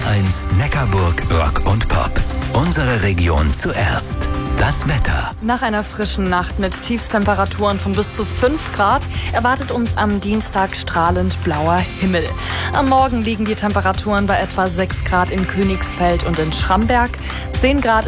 HR1 Neckarburg Rock und Pop. Unsere Region zuerst. Das Wetter. Nach einer frischen Nacht mit Tiefstemperaturen von bis zu 5 Grad erwartet uns am Dienstag strahlend blauer Himmel. Am Morgen liegen die Temperaturen bei etwa 6 Grad in Königsfeld und in Schramberg, 10 Grad